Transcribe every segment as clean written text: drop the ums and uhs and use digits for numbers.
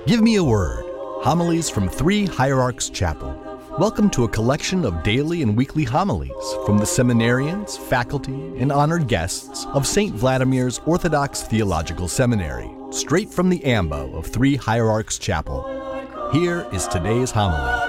Give me a word. Homilies from Three Hierarchs Chapel. Welcome to a collection of daily and weekly homilies from the seminarians, faculty, and honored guests of St. Vladimir's Orthodox Theological Seminary, straight from the ambo of Three Hierarchs Chapel. Here is today's homily.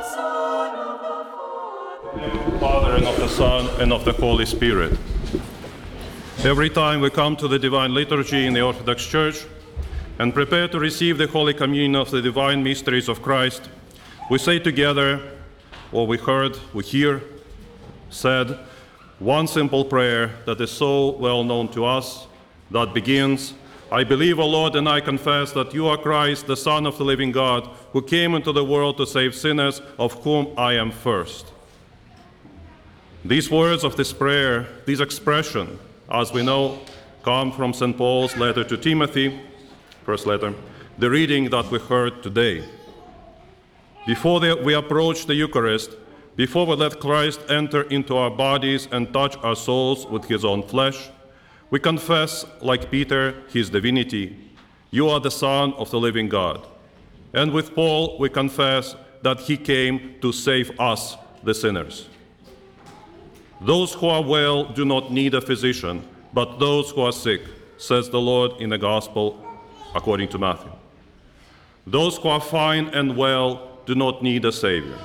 In the name of the Father, and of the Son, and of the Holy Spirit. Every time we come to the Divine Liturgy in the Orthodox Church and prepare to receive the Holy Communion of the Divine Mysteries of Christ, we say together, or we hear said, one simple prayer that is so well known to us, that begins, I believe, O Lord, and I confess that you are Christ, the Son of the living God, who came into the world to save sinners, of whom I am first. These words of this prayer, this expression, as we know, come from St. Paul's letter to Timothy, first letter, the reading that we heard today. Before we approach the Eucharist, before we let Christ enter into our bodies and touch our souls with his own flesh, we confess, like Peter, his divinity. You are the Son of the living God. And with Paul, we confess that he came to save us, the sinners. Those who are well do not need a physician, but those who are sick, says the Lord in the Gospel according to Matthew. Those who are fine and well do not need a Savior.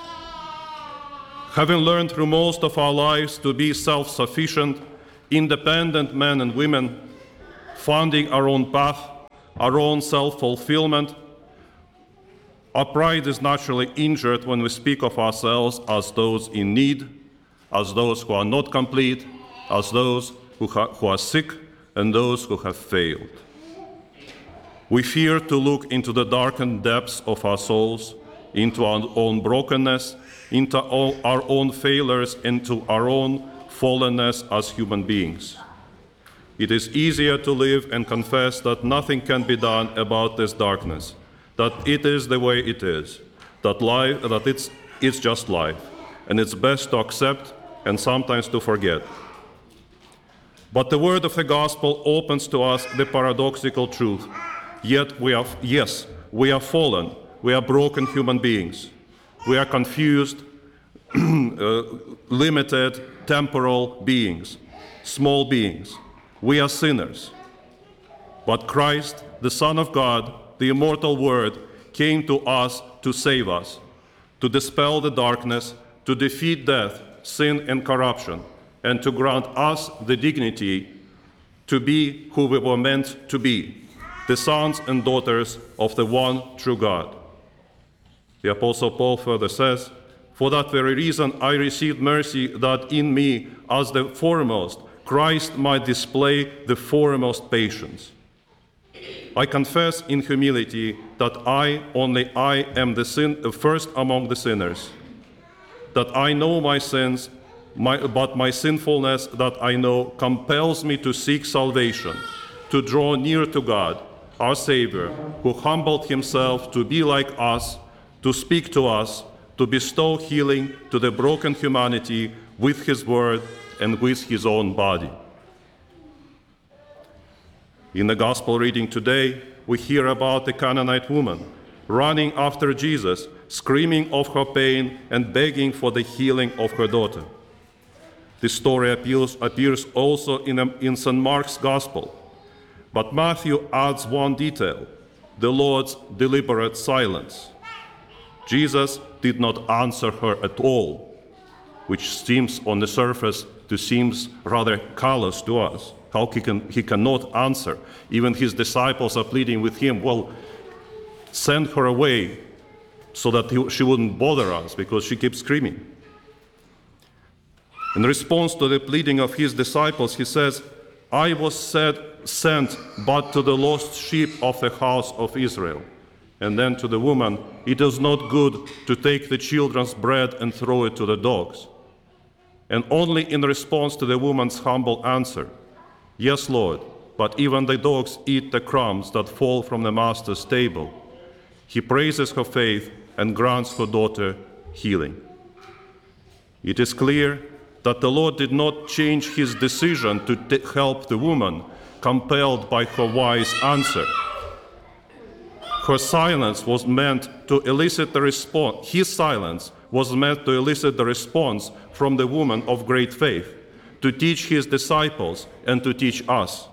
Having learned through most of our lives to be self-sufficient, independent men and women, finding our own path, our own self-fulfillment, our pride is naturally injured when we speak of ourselves as those in need, as those who are not complete, as those who are sick, and those who have failed. We fear to look into the darkened depths of our souls, into our own brokenness, into our own failures, into our own fallenness as human beings. It is easier to live and confess that nothing can be done about this darkness, that it is the way it is, that it's just life, and it's best to accept and sometimes to forget. But the word of the gospel opens to us the paradoxical truth. Yet we are fallen, we are broken human beings. We are confused, limited, temporal beings, small beings. We are sinners. But Christ, the Son of God, the immortal Word, came to us to save us, to dispel the darkness, to defeat death, sin, and corruption, and to grant us the dignity to be who we were meant to be, the sons and daughters of the one true God. The Apostle Paul further says, for that very reason I received mercy, that in me, as the foremost, Christ might display the foremost patience. I confess in humility that only I am the first among the sinners, that I know my sins, but my sinfulness that I know compels me to seek salvation, to draw near to God, our Savior, who humbled himself to be like us, to speak to us, to bestow healing to the broken humanity with his word and with his own body. In the gospel reading today, we hear about the Canaanite woman running after Jesus, screaming of her pain and begging for the healing of her daughter. This story appears also in St. Mark's Gospel. But Matthew adds one detail, the Lord's deliberate silence. Jesus did not answer her at all, which seems on the surface to seem rather callous to us. How he cannot answer. Even his disciples are pleading with him, well, send her away so that she wouldn't bother us because she keeps screaming. In response to the pleading of his disciples, he says, I was sent but to the lost sheep of the house of Israel. And then to the woman, it is not good to take the children's bread and throw it to the dogs. And only in response to the woman's humble answer, yes, Lord, but even the dogs eat the crumbs that fall from the master's table, he praises her faith and grants her daughter healing. It is clear that the Lord did not change his decision to help the woman, compelled by her wise answer. Her silence was meant to elicit the response. His silence was meant to elicit the response from the woman of great faith, to teach his disciples and to teach us.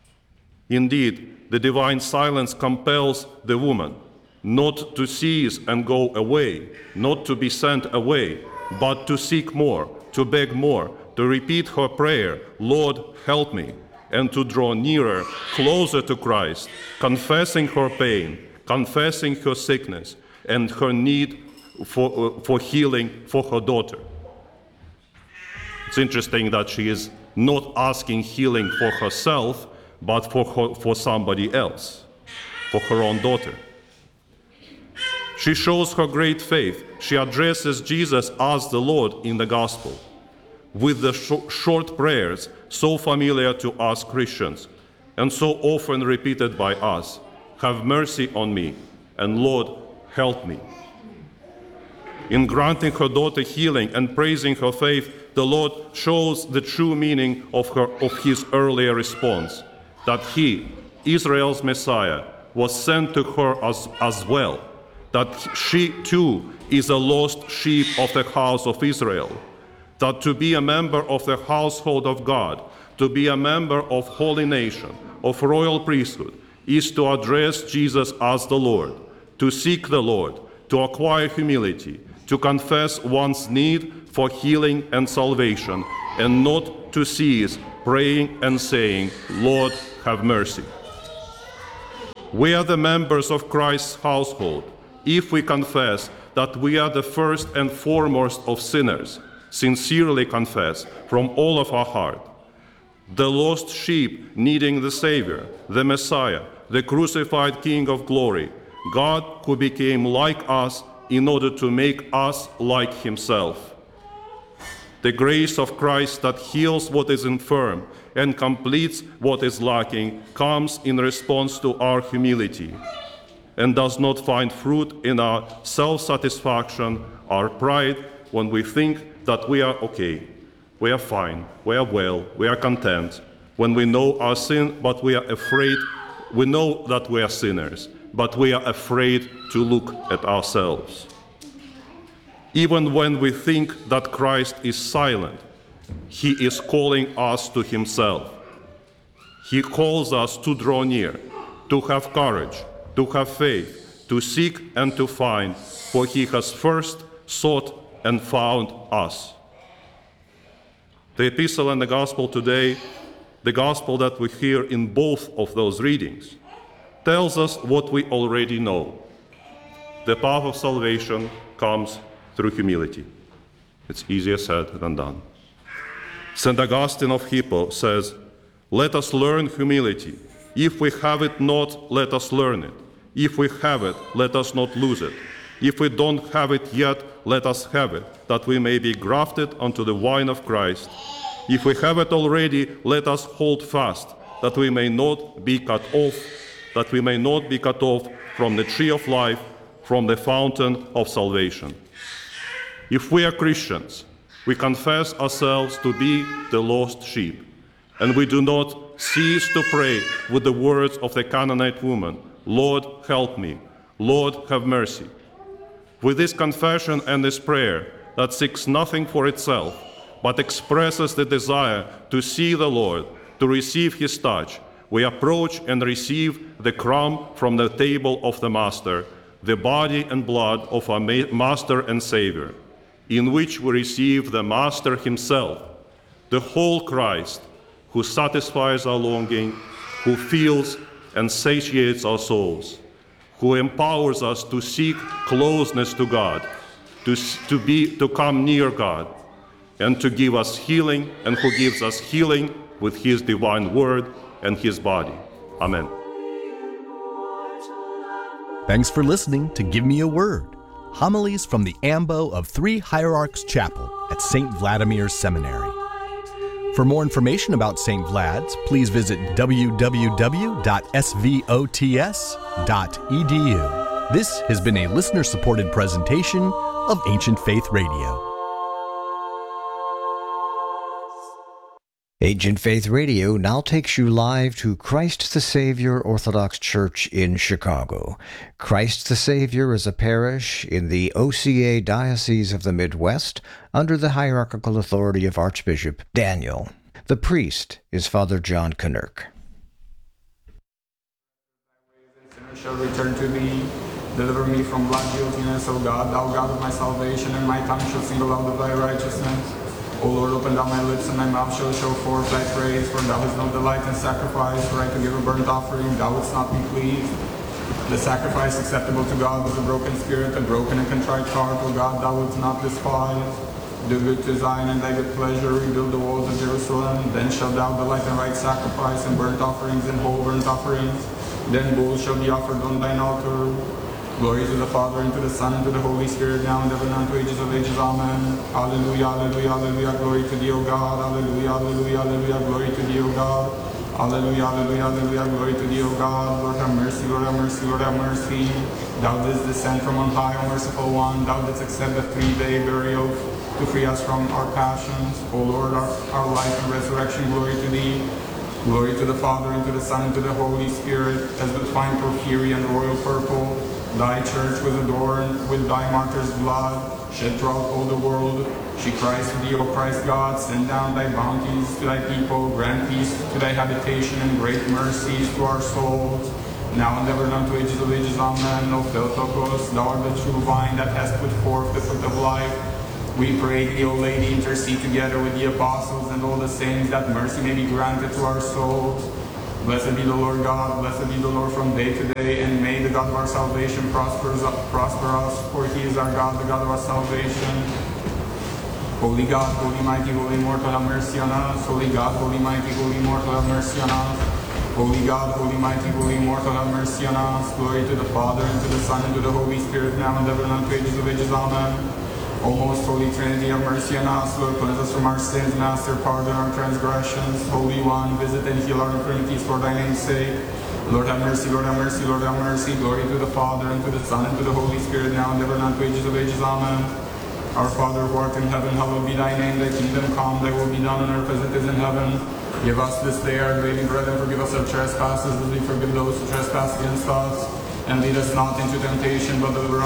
Indeed, the divine silence compels the woman not to cease and go away, not to be sent away, but to seek more, to beg more, to repeat her prayer, "Lord, help me," and to draw nearer, closer to Christ, confessing her pain, confessing her sickness, and her need for healing for her daughter. It's interesting that she is not asking healing for herself, but for somebody else, for her own daughter. She shows her great faith. She addresses Jesus as the Lord in the gospel, with the short prayers so familiar to us Christians and so often repeated by us. "Have mercy on me," and "Lord, help me." In granting her daughter healing and praising her faith, the Lord shows the true meaning of his earlier response, that he, Israel's Messiah, was sent to her as well, that she too is a lost sheep of the house of Israel, that to be a member of the household of God, to be a member of holy nation, of royal priesthood, is to address Jesus as the Lord, to seek the Lord, to acquire humility, to confess one's need for healing and salvation, and not to cease praying and saying, "Lord, have mercy." We are the members of Christ's household if we confess that we are the first and foremost of sinners, sincerely confess from all of our heart. The lost sheep needing the Savior, the Messiah, the crucified King of glory, God who became like us in order to make us like himself. The grace of Christ that heals what is infirm and completes what is lacking comes in response to our humility and does not find fruit in our self-satisfaction, our pride, when we think that we are okay, we are fine, we are well, we are content, when we know our sin, but we are afraid, we know that we are sinners, but we are afraid to look at ourselves. Even when we think that Christ is silent, he is calling us to himself. He calls us to draw near, to have courage, to have faith, to seek and to find, for he has first sought and found us. The epistle and the gospel today, the gospel that we hear in both of those readings, tells us what we already know. The path of salvation comes through humility. It's easier said than done. St. Augustine of Hippo says, "Let us learn humility. If we have it not, let us learn it. If we have it, let us not lose it. If we don't have it yet, let us have it, that we may be grafted onto the vine of Christ. If we have it already, let us hold fast, that we may not be cut off, from the tree of life, from the fountain of salvation." If we are Christians, we confess ourselves to be the lost sheep, and we do not cease to pray with the words of the Canaanite woman, "Lord, help me. Lord, have mercy." With this confession and this prayer that seeks nothing for itself, but expresses the desire to see the Lord, to receive his touch, we approach and receive the crumb from the table of the Master, the body and blood of our Master and Savior, in which we receive the Master himself, the whole Christ, who satisfies our longing, who fills and satiates our souls, who empowers us to seek closeness to God, to come near God, and to give us healing, and who gives us healing with his divine word and his body. Amen. Thanks for listening to Give Me a Word, homilies from the ambo of Three Hierarchs Chapel at St. Vladimir's Seminary. For more information about St. Vlad's, please visit www.svots.edu. This has been a listener-supported presentation of Ancient Faith Radio. Ancient Faith Radio now takes you live to Christ the Savior Orthodox Church in Chicago. Christ the Savior is a parish in the OCA Diocese of the Midwest under the hierarchical authority of Archbishop Daniel. The priest is Father John Knirk. Sinners shall return to thee. Deliver me from black guiltiness, O God, thou God of my salvation, and my tongue shall sing aloud of thy righteousness. O Lord, open thou my lips, and my mouth shall show forth thy praise. For thou hast no delight in sacrifice, for I to give a burnt offering, thou wouldst not be pleased. The sacrifice acceptable to God was a broken spirit, a broken and contrite heart, O God, thou wouldst not despise. Do good to Zion and thy good pleasure, rebuild the walls of Jerusalem. Then shalt thou delight in right sacrifice, and burnt offerings, and whole burnt offerings. Then bulls shall be offered on thine altar. Glory to the Father, and to the Son, and to the Holy Spirit, now and ever, and unto ages of ages. Amen. Hallelujah, hallelujah, hallelujah. Glory to thee, O God. Hallelujah, hallelujah, hallelujah. Glory to thee, O God. Hallelujah, hallelujah, hallelujah. Glory to thee, O God. Lord have mercy, Lord have mercy, Lord have mercy. Thou didst descend from on high, O merciful one. Thou didst accept the 3-day burial to free us from our passions. O Lord, our life and resurrection, glory to thee. Glory to the Father, and to the Son, and to the Holy Spirit, as with fine porphyry and royal purple. Thy church was adorned with thy martyr's blood, shed throughout all the world. She cries to thee, O Christ God, send down thy bounties to thy people, grant peace to thy habitation, and great mercies to our souls. Now and ever, and unto ages of ages. Amen. O Theotokos, thou art the true vine that hast put forth the fruit of life. We pray thee, O Lady, intercede together with the apostles and all the saints, that mercy may be granted to our souls. Blessed be the Lord God, blessed be the Lord from day to day, and may the God of our salvation prosper us, for he is our God, the God of our salvation. Holy God, holy mighty, holy immortal, have mercy on us. Holy God, holy mighty, holy immortal, have mercy on us. Holy God, holy mighty, holy immortal, have mercy on us. Glory to the Father, and to the Son, and to the Holy Spirit, now and ever, and unto ages of ages. Amen. O most holy Trinity, have mercy on us. Lord, cleanse us from our sins. Master, pardon our transgressions. Holy One, visit and heal our infirmities for thy name's sake. Lord, have mercy, Lord, have mercy, Lord, have mercy. Glory to the Father, and to the Son, and to the Holy Spirit, now and ever, and unto ages of ages. Amen. Our Father, who art in heaven, hallowed be thy name. Thy kingdom come, thy will be done on earth as it is in heaven. Give us this day our daily bread, and forgive us our trespasses, as we forgive those who trespass against us. And lead us not into temptation, but deliver